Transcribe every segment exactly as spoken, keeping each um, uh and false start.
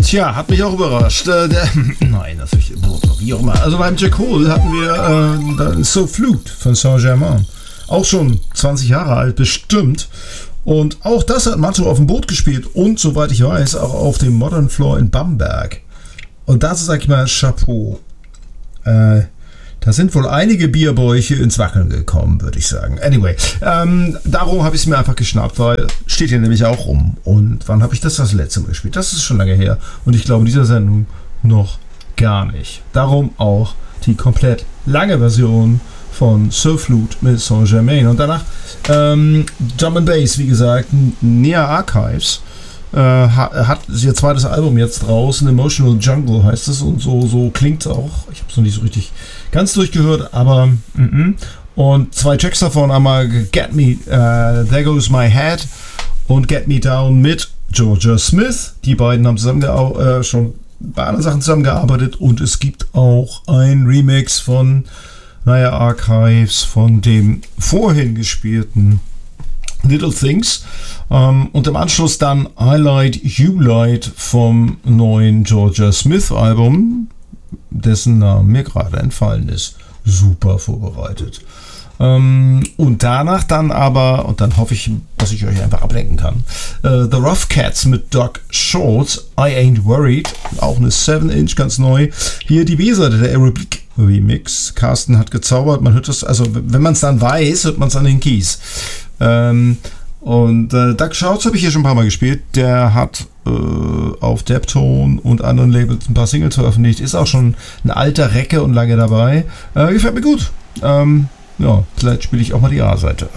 Tja, hat mich auch überrascht. Äh, der, nein, natürlich, wie auch immer. Also beim Jack Hole hatten wir äh, So Flute von Saint-Germain. Auch schon zwanzig Jahre alt, bestimmt. Und auch das hat Matto auf dem Boot gespielt und, soweit ich weiß, auch auf dem Modern Floor in Bamberg. Und dazu sag ich mal Chapeau. Äh, da sind wohl einige Bierbäuche ins Wackeln gekommen, würde ich sagen. Anyway, ähm, darum habe ich es mir einfach geschnappt, weil steht hier nämlich auch rum. Und wann habe ich das das letzte Mal gespielt? Das ist schon lange her. Und ich glaube, in dieser Sendung noch gar nicht. Darum auch die komplett lange Version von So Flute mit Saint-Germain. Und danach ähm, Drum and Bass, wie gesagt, Nea Archives. Äh, hat ihr zweites Album jetzt draußen, Emotional Jungle heißt es, und so, so klingt es auch. Ich habe es noch nicht so richtig ganz durchgehört, aber mm-mm. Und zwei Tracks davon, einmal Get Me, uh, There Goes My Head und Get Me Down mit Georgia Smith. Die beiden haben zusammen äh, schon bei anderen Sachen zusammengearbeitet, und es gibt auch ein Remix von Nea Archives von dem vorhin gespielten Little Things. Ähm, und im Anschluss dann I Light, You Light vom neuen Georgia Smith Album, dessen Name mir gerade entfallen ist. Super vorbereitet. Ähm, und danach dann aber, und dann hoffe ich, dass ich euch einfach ablenken kann, äh, The Rough Cats mit Doc Schultz, I Ain't Worried, auch eine seven inch, ganz neu. Hier die B-Seite, der Aerobic Remix. Carsten hat gezaubert, man hört das, also wenn man es dann weiß, hört man es an den Keys. Ähm, und äh, Doc Schultz habe ich hier schon ein paar Mal gespielt. Der hat äh, auf Deptone und anderen Labels ein paar Singles veröffentlicht. Ist auch schon ein alter Recke und lange dabei. Äh, gefällt mir gut. Ähm, ja, vielleicht spiele ich auch mal die A-Seite.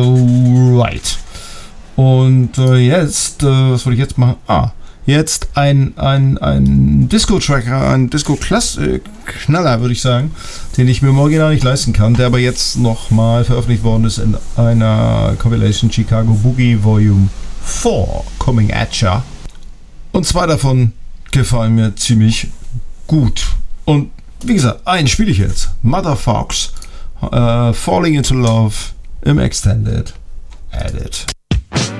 Uh, right. Und äh, jetzt, äh, was wollte ich jetzt machen? Ah, jetzt ein, ein, ein Disco-Tracker, ein Disco-Knaller, würde ich sagen, den ich mir im Original nicht leisten kann, der aber jetzt nochmal veröffentlicht worden ist in einer Compilation Chicago Boogie Volume vier, Coming at Ya. Und zwei davon gefallen mir ziemlich gut. Und wie gesagt, einen spiele ich jetzt. Mother Fox, uh, Falling into Love im Extended Edit.